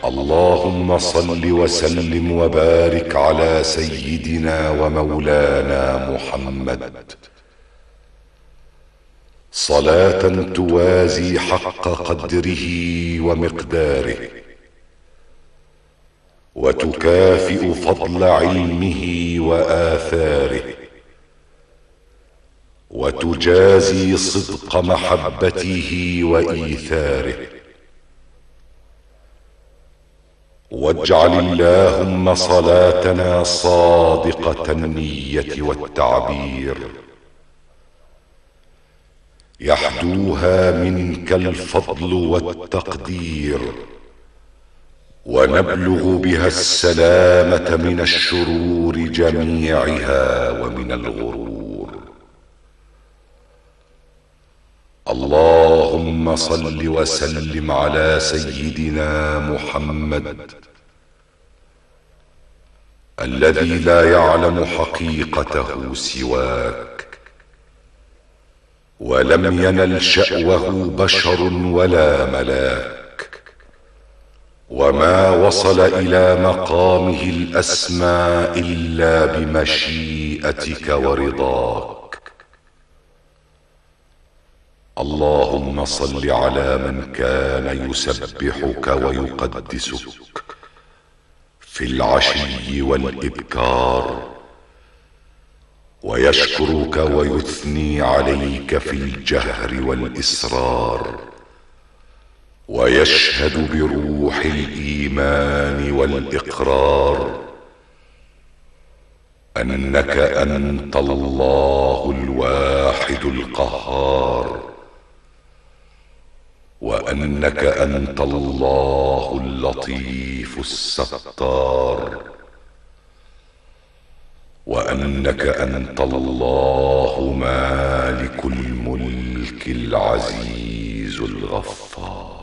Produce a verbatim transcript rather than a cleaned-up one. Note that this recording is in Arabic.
اللهم صل وسلم وبارك على سيدنا ومولانا محمد صلاة توازي حق قدره ومقداره، وتكافئ فضل علمه وآثاره، وتجازي صدق محبته وإيثاره. واجعل اللهم صلاتنا صادقة النية والتعبير، يحدوها منك الفضل والتقدير، ونبلغ بها السلامة من الشرور جميعها ومن الغرور. اللهم صل وسلم على سيدنا محمد الذي لا يعلم حقيقته سواك، ولم ينل شأوه بشر ولا ملاك، وما وصل إلى مقامه الأسمى إلا بمشيئتك ورضاك. اللهم صل على من كان يسبحك ويقدسك في العشي والإبكار، ويشكرك ويثني عليك في الجهر والإسرار، ويشهد بروح الإيمان والإقرار أنك أنت الله الواحد القهار، وأنك أنت الله اللطيف الستار، وأنك أنت الله مالك الملك العزيز الغفار.